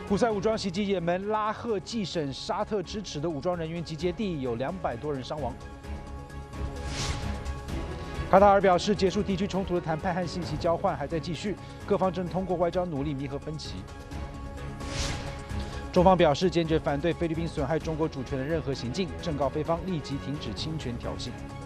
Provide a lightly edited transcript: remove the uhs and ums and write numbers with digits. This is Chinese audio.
胡塞武装袭击也门拉赫季省沙特支持的武装人员集结地，有200多人伤亡。卡塔尔表示，结束地区冲突的谈判和信息交换还在继续，各方正通过外交努力弥合分歧。中方表示坚决反对菲律宾损害中国主权的任何行径，正告菲方立即停止侵权挑衅。